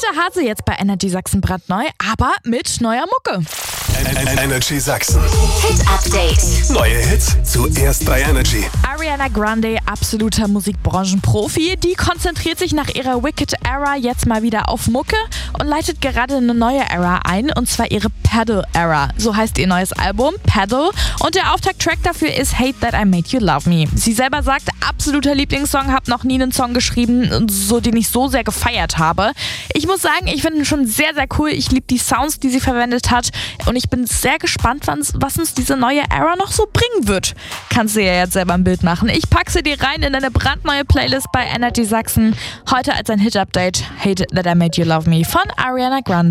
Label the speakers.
Speaker 1: Brigitte Hase jetzt bei Energy Sachsen brandneu, aber mit neuer Mucke.
Speaker 2: Energy Sachsen.
Speaker 3: Hit Update.
Speaker 2: Neue Hits zuerst bei Energy.
Speaker 1: Ariana Grande, absoluter Musikbranchenprofi, die konzentriert sich nach ihrer Wicked Era jetzt mal wieder auf Mucke und leitet gerade eine neue Era ein, und zwar ihre Pedal Era. So heißt ihr neues Album, Pedal, und der Auftakttrack dafür ist Hate That I Made You Love Me. Sie selber sagt, absoluter Lieblingssong, hab noch nie einen Song geschrieben, den ich so sehr gefeiert habe. Ich muss sagen, ich finde ihn schon sehr, sehr cool. Ich liebe die Sounds, die sie verwendet hat, und ich bin sehr gespannt, was uns diese neue Era noch so bringen wird. Kannst du ja jetzt selber ein Bild machen. Ich packe sie dir rein in eine brandneue Playlist bei Energy Sachsen. Heute als ein Hit-Update, Hate That I Made You Love Me von Ariana Grande.